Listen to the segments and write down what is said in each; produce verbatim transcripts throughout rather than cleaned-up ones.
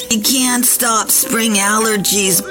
You can't stop spring allergies.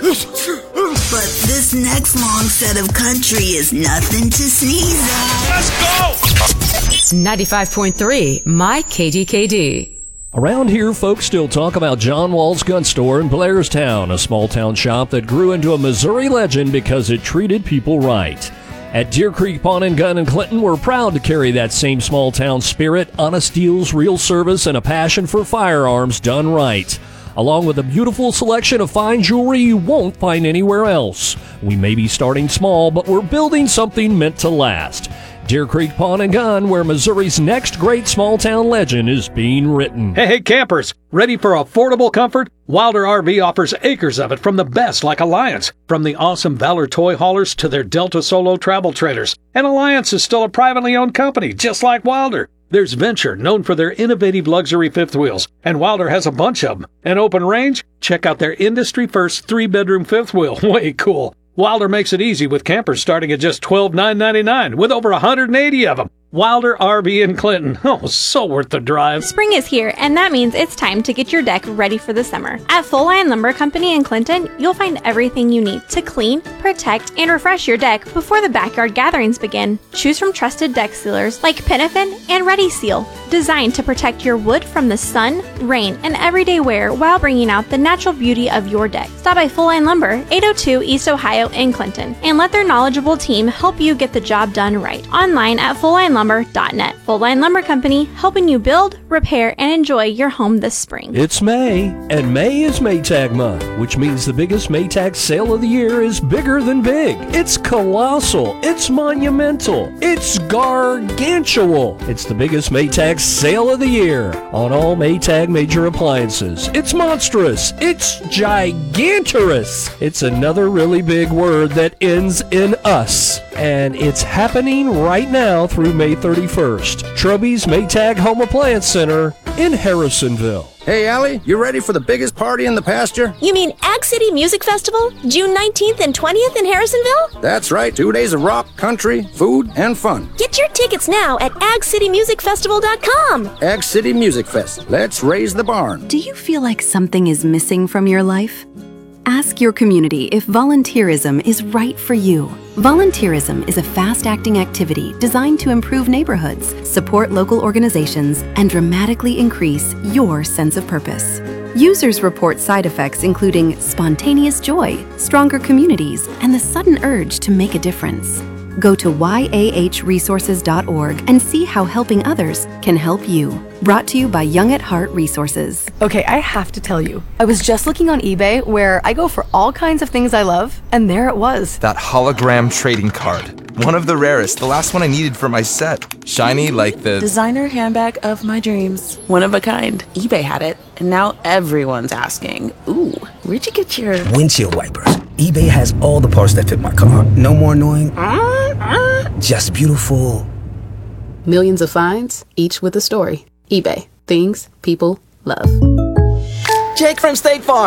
But this next long set of country is nothing to sneeze at. Let's go! ninety-five point three, My K D K D. Around here, folks still talk about John Wall's Gun Store in Blairstown, a small-town shop that grew into a Missouri legend because it treated people right. At Deer Creek Pawn and Gun in Clinton, we're proud to carry that same small-town spirit, honest deals, real service, and a passion for firearms done right, along with a beautiful selection of fine jewelry you won't find anywhere else. We may be starting small, but we're building something meant to last. Deer Creek Pawn and Gun, where Missouri's next great small-town legend is being written. Hey, hey, campers! Ready for affordable comfort? Wilder R V offers acres of it from the best like Alliance. From the awesome Valor toy haulers to their Delta Solo travel trailers. And Alliance is still a privately owned company, just like Wilder. There's Venture, known for their innovative luxury fifth wheels, and Wilder has a bunch of them. And Open Range? Check out their industry-first three-bedroom fifth wheel. Way cool. Wilder makes it easy with campers starting at just twelve thousand nine hundred ninety-nine dollars with over one hundred eighty of them. Wilder R V in Clinton. Oh, so worth the drive. Spring is here, and that means it's time to get your deck ready for the summer. At Full Line Lumber Company in Clinton, you'll find everything you need to clean, protect, and refresh your deck before the backyard gatherings begin. Choose from trusted deck sealers like Pinafin and Ready Seal, designed to protect your wood from the sun, rain, and everyday wear while bringing out the natural beauty of your deck. Stop by Full Line Lumber, eight oh two East Ohio in Clinton, and let their knowledgeable team help you get the job done right. Online at full line lumber dot net. Full Line Lumber Company, helping you build, repair, and enjoy your home this spring. It's May, and May is Maytag month, which means the biggest Maytag sale of the year is bigger than big. It's colossal. It's monumental. It's gargantual. It's the biggest Maytag sale of the year on all Maytag major appliances. It's monstrous. It's gigantorous. It's another really big word that ends in us. And it's happening right now through May thirty-first. Trubby's Maytag Home Appliance Center in Harrisonville. Hey, Allie, you ready for the biggest party in the pasture? You mean Ag City Music Festival, June nineteenth and twentieth in Harrisonville? That's right. Two days of rock, country, food, and fun. Get your tickets now at ag city music festival dot com. Ag City Music Fest. Let's raise the barn. Do you feel like something is missing from your life? Ask your community if volunteerism is right for you. Volunteerism is a fast-acting activity designed to improve neighborhoods, support local organizations, and dramatically increase your sense of purpose. Users report side effects including spontaneous joy, stronger communities, and the sudden urge to make a difference. Go to y a h resources dot org and see how helping others can help you. Brought to you by Young at Heart Resources. Okay, I have to tell you, I was just looking on eBay where I go for all kinds of things I love, and there it was. That hologram trading card. One of the rarest, the last one I needed for my set. Shiny like the designer handbag of my dreams. One of a kind. eBay had it, and now everyone's asking, ooh, where'd you get your windshield wipers? eBay has all the parts that fit my car. No more annoying, uh, uh, just beautiful. Millions of finds, each with a story. eBay. Things people love. Jake from State Farm.